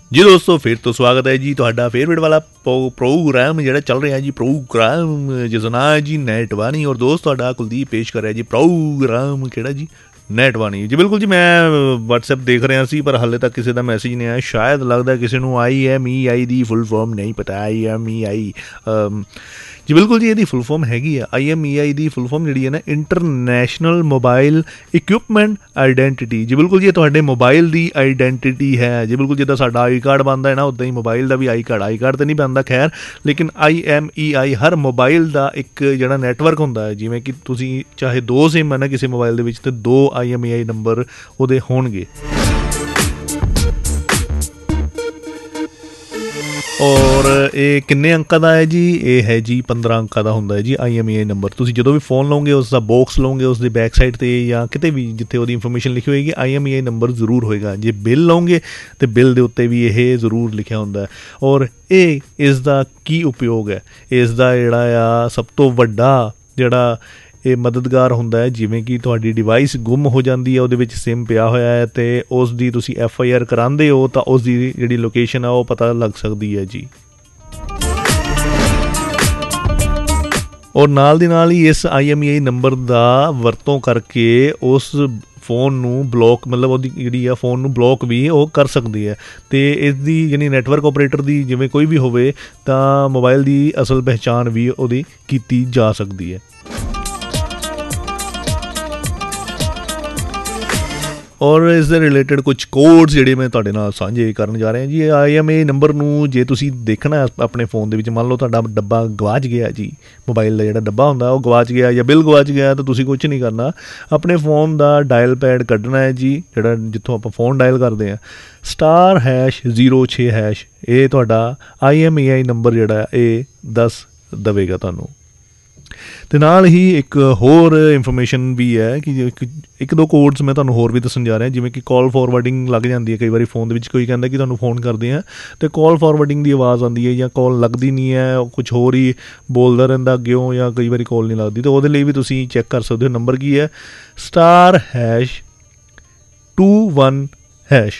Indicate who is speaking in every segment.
Speaker 1: जी दोस्तों फिर तो स्वागत है जी तुहाडा फेवरेट वाला प्रोग्राम जिहड़ा चल रहा है जी प्रोग्राम जिसका नाम है जी नेटवानी और दोस्त तुहाडा कुलदीप पेश कर रहा है जी प्रोग्राम किहड़ा जी नेटवानी जी बिल्कुल जी मैं WhatsApp देख रहा सी पर हाले तक किसी का मैसेज नहीं आया शायद लगता किसी को IMEI की फुल फॉर्म नहीं पता IMEI जी बिल्कुल जी ये फुल फॉर्म हैगी है IMEI की फुल फॉर्म जी है ना इंटरनेशनल मोबाइल इक्विपमेंट आइडेंटिटी जी बिल्कुल जी तुहाडे मोबाइल की आइडेंटिटी है जी बिल्कुल जिदा साडा आई कार्ड बनता है ना उदा ही मोबाइल का भी आई कार्ड तो नहीं बनता खैर लेकिन IMEI हर मोबाइल का एक जिहड़ा नैटवर्क होंदा है जिवें कि तुसीं चाहे 2 सिम है ना किसी मोबाइल दे विच ते 2 IMEI नंबर उहदे होणगे और ये किन्ने अंका का है जी ये है जी 15 अंका का होंदा है जी IMEI नंबर तुसीं जदों भी फोन लओगे उसका बॉक्स लओगे उसकी बैक साइड ते या किते भी जिथे वो इन्फॉर्मेशन लिखी होएगी IMEI नंबर जरूर होएगा जे बिल लओगे तो बिल के उत्ते भी ये जरूर लिखा होंदा है और ये इसका की उपयोग है इसका जिहड़ा आ सब तो वड्डा जिहड़ा ये मददगार होंदा है जिवें कि तुहाडी डिवाइस गुम हो जाती है उहदे विच सिम पिया होया है तो उसकी तुसीं FIR करांदे हो तो उसकी जिहड़ी लोकेशन है वो पता लग सकती है जी और नाल दी नाल ही इस IMEI नंबर दा वरतों करके उस फोन नू ब्लॉक मतलब वो जी फोन नू ब्लॉक भी वो कर सकती है तो इसकी यानी नैटवर्क ऑपरेटर की जिवें कोई भी होवे तां मोबाइल की असल पहचान भी उहदी कीती जा सकती है और इस दे रिलेटेड कुछ कोड्स जिहड़े मैं तुहाडे नाल सांझे करन जा रहा जी IMEI नंबर नू जे तुसीं देखना अपने फोन दे विच मान लो तुहाडा डब्बा गवाच गया जी मोबाइल का जिहड़ा डब्बा हुंदा वो गवाच गया या बिल गवाच गया तो तुसीं कुछ नहीं करना अपने फोन का डायल पैड कड्ढना है जी जिहड़ा जिथों आपां फोन डायल करदे आ *#06# ये तुहाडा IMEI नंबर जिहड़ा ये दस देवेगा तुहानूं ते नाल ही एक होर इंफॉर्मेशन भी है कि एक दो कोड्स मैं तुहानूं होर भी दस्सण जा रहा जिवें कि कॉल फॉरवर्डिंग लग जाती है कई बार फोन दे विच कोई कहता कि तुहानूं फोन करदे आ तो कॉल फॉरवर्डिंग की आवाज़ आती है या कॉल लगती नहीं है कुछ होर ही बोलदा रहिंदा अग्गों या कई बार कॉल नहीं लगती तो उहदे लई भी तुसीं चैक कर सकदे हो नंबर की है *21#.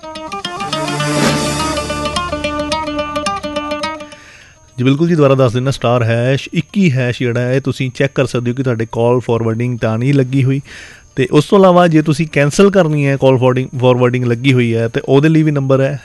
Speaker 1: जी बिल्कुल जी दोबारा दस देना *21# जिहड़ा है तुसीं चैक कर सकते हो कि तुहाडे कॉल फॉरवर्डिंग तां नहीं लगी हुई तो उस तो इलावा जे तुसीं कैंसल करनी है कॉल फॉरवर्डिंग लगी हुई है तो उहदे लई भी नंबर है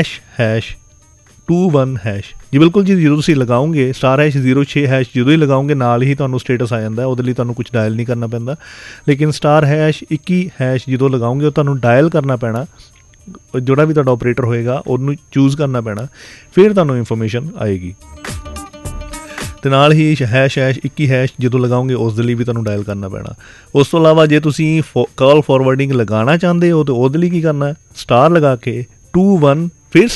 Speaker 1: #21#. जी बिल्कुल जी जो तुसीं लगाओगे *06# जो ही लगाओगे नाल ही तुहानूं स्टेटस आ जाता है उहदे लई तुहानूं कुछ डायल नहीं करना पैंदा लेकिन *21# जो लगाओगे तुहानूं डायल करना पैना जोड़ा भी तुहाडा ऑपरेटर होएगा उन्होंने चूज़ करना पैना फिर तुहानूं इंफॉर्मेशन आएगी तो नाल ही #21# जो लगाओगे उस लिए भी तुहानूं डायल करना पैना उस तो इलावा जे तुसीं कॉल फॉरवर्डिंग लगाना चाहते हो तो उहदे लई की करना स्टार लगा के 21 फिर